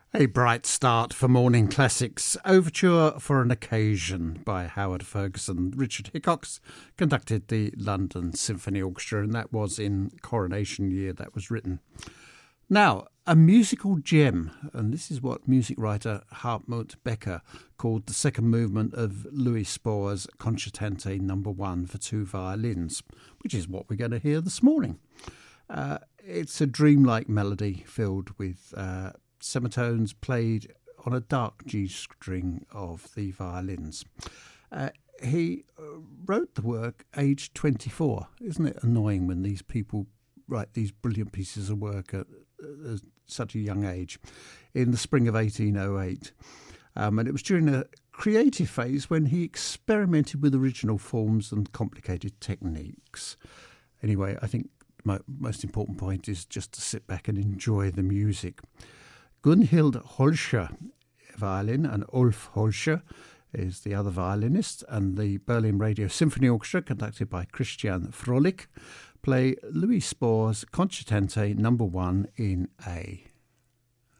A bright start for morning classics. Overture for an Occasion by Howard Ferguson. Richard Hickox conducted the London Symphony Orchestra, and that was in Coronation Year that was written. Now, a musical gem, and this is what music writer Hartmut Becker called the second movement of Louis Spohr's Concertante No. 1 for two violins, which is what we're going to hear this morning. It's a dreamlike melody filled with semitones played on a dark G string of the violins. He wrote the work aged 24. Isn't it annoying when these people write these brilliant pieces of work at such a young age? In the spring of 1808. And it was during a creative phase when he experimented with original forms and complicated techniques. Anyway, I think my most important point is just to sit back and enjoy the music. Gunhild Holscher, violin, and Ulf Holscher is the other violinist, and the Berlin Radio Symphony Orchestra, conducted by Christian Frohlich, play Louis Spohr's Concertante No. 1 in A.